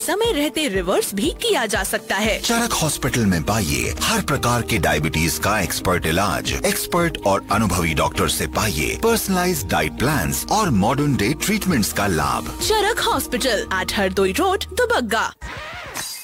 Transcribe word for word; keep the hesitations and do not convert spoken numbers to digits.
समय रहते रिवर्स भी किया जा सकता है। चरक हॉस्पिटल में पाइए हर प्रकार के डायबिटीज का एक्सपर्ट इलाज, एक्सपर्ट और अनुभवी डॉक्टर से पाइए पर्सनलाइज्ड डाइट प्लान्स और मॉडर्न डे ट्रीटमेंट्स का लाभ। चरक hospital, eight Hardoi road, Dubagga.